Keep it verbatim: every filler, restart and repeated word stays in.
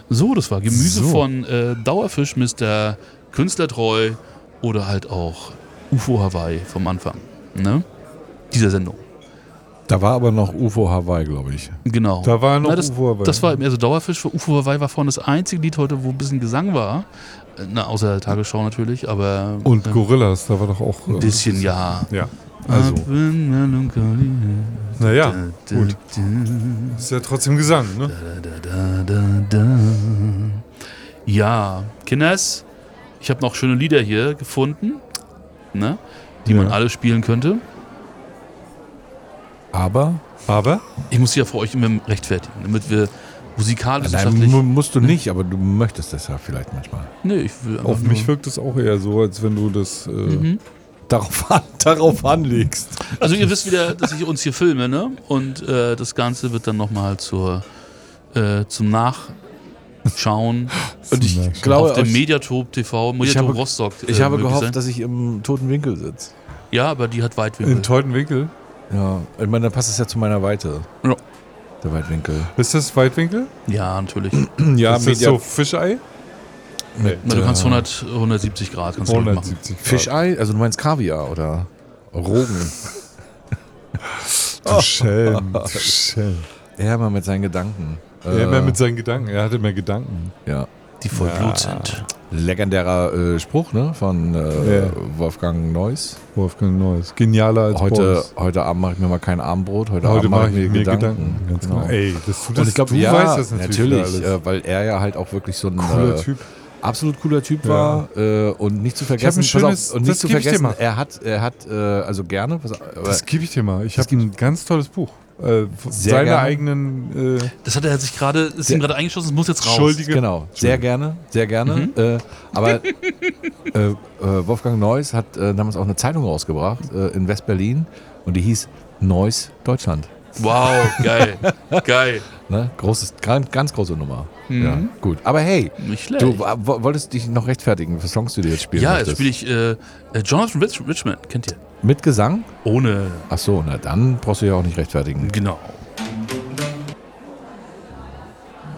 So, das war Gemüse So. von äh, Dauerfisch, Mister Künstlertreu oder halt auch U F O Hawaii vom Anfang, ne? Dieser Sendung. Da war aber noch U F O Hawaii, glaube ich. Genau. Da war noch Na, das, U F O Hawaii. Das war mehr so Dauerfisch. U F O Hawaii war vorhin das einzige Lied heute, wo ein bisschen Gesang war. Äh, Na, außer der Tagesschau natürlich, aber. Und äh, Gorillas, da war doch auch. ein bisschen, ja. Ja, also. Naja, gut. Ist ja trotzdem Gesang, ne? Da, da, da. Ja, Kinders, ich habe noch schöne Lieder hier gefunden, ne, die Ja. man alle spielen könnte. Aber Aber? Ich muss sie ja für euch immer rechtfertigen, damit wir musikalisch nein, mu- musst du nicht, aber du möchtest das ja vielleicht manchmal. Nee, ich will einfach Auf nur, mich wirkt es auch eher so, als wenn du das. Äh, Mhm. Darauf, an, darauf anlegst. Also ihr wisst wieder, dass ich uns hier filme, ne? Und äh, das Ganze wird dann nochmal zur äh, zum Nachschauen Und ich Zum glaube, auf dem aus- Mediatop T V, Ich Mediatop habe- Rostock. ich äh, habe möglich gehofft, sein. dass ich im toten Winkel sitze. Ja, aber die hat Weitwinkel. In Teutenwinkel? Ja, ich meine, dann passt es ja zu meiner Weite. Ja. Der Weitwinkel. Ist das Weitwinkel? Ja, natürlich. Ja, ist das so Fischei? mit, Na, du kannst äh, hundert, hundertsiebzig Grad kannst du machen. hundertsiebzig Grad. Fischei, also du meinst Kaviar oder Rogen. Du Schelm, du Schelm. Er immer mit seinen Gedanken. Er Äh, immer mit seinen Gedanken, er hatte mehr Gedanken. ja. Die voll Ja. Blut sind. Legendärer äh, Spruch, ne, von äh, Ja. Wolfgang Neuss. Wolfgang Neuss. Genialer als Heute, Boris. heute Abend mache ich mir mal kein Abendbrot, heute, Heute Abend mache mache ich mir Gedanken. Ganz Genau. genau. Ey, das, du, das, Und ich glaube, du ja, weißt das natürlich, natürlich, wieder alles. äh, weil er ja halt auch wirklich so ein Cooler äh, Typ. absolut cooler Typ Ja. war äh, und nicht zu vergessen, ein pass schönes- auf, und nicht das zu geb ich dir vergessen, mal. er hat, er hat äh, also gerne, pass auf, aber Das gebe ich dir mal. Ich Das habe ein ganz tolles Buch. Äh, Sehr seine gerne. eigenen. Äh, Das hat er sich gerade, ist ihm gerade eingeschossen, das muss jetzt raus. Entschuldige. genau, sehr gerne, sehr gerne. Mhm. Äh, aber äh, äh, Wolfgang Neuss hat äh, damals auch eine Zeitung rausgebracht äh, in West-Berlin und die hieß Neuss Deutschland. Wow, geil. Geil. Ne? Großes, ganz, ganz große Nummer. Mhm. Ja, gut. Aber hey, Nicht schlecht. du w- wolltest dich noch rechtfertigen für Songs, die du jetzt spielen ja, jetzt möchtest. spiele ich äh, äh, Jonathan Rich Richmond, kennt ihr? Mit Gesang? Ohne. Ach so, na dann brauchst du ja auch nicht rechtfertigen. Genau.